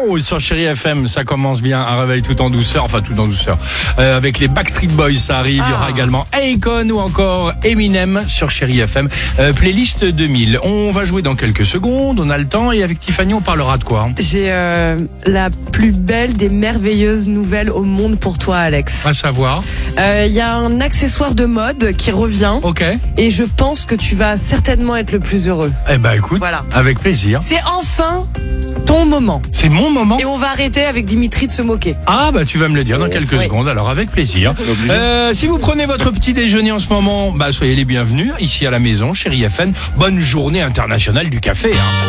Wow, sur Chérie FM, ça commence bien, un réveil tout en douceur, enfin tout en douceur. Avec les Backstreet Boys, ça arrive, il y aura également Akon ou encore Eminem sur Chérie FM. Playlist 2000. On va jouer dans quelques secondes, on a le temps, et avec Tiffany, on parlera de quoi? J'ai la plus belle des merveilleuses nouvelles au monde pour toi, Alex. À savoir. Il y a un accessoire de mode qui revient. Ok. Et je pense que tu vas certainement être le plus heureux. Eh ben écoute, Voilà. avec plaisir. C'est enfin ton moment. C'est mon moment. Et on va arrêter avec Dimitri de se moquer. Ah bah tu vas me le dire dans quelques secondes, alors avec plaisir. Si vous prenez votre petit déjeuner en ce moment, bah soyez les bienvenus ici à la maison, Chérie FM. Bonne journée internationale du café.